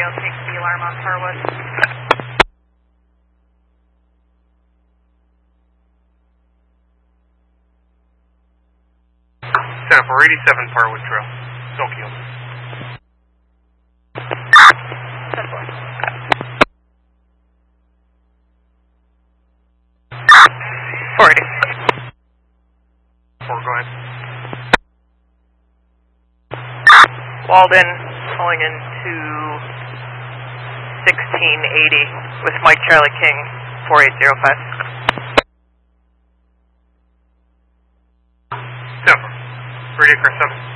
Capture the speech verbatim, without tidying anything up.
radio takes the alarm on Harwood. Center for eighty-seven Farwood Trail, Tokyo. ten four. four eighty. four, go ahead. Walden, calling in to sixteen eighty with Mike Charlie King, four eight zero five. Center for radio car seven.